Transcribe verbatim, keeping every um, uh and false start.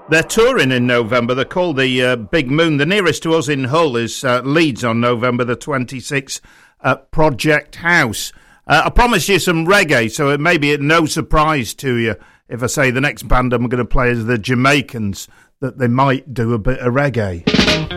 They're touring in November. They're called the uh, Big Moon. The nearest to us in Hull is uh, Leeds on November the twenty-sixth at Project House. Uh, I promised you some reggae, so it may be no surprise to you if I say the next band I'm going to play is the Jamaicans, that they might do a bit of reggae.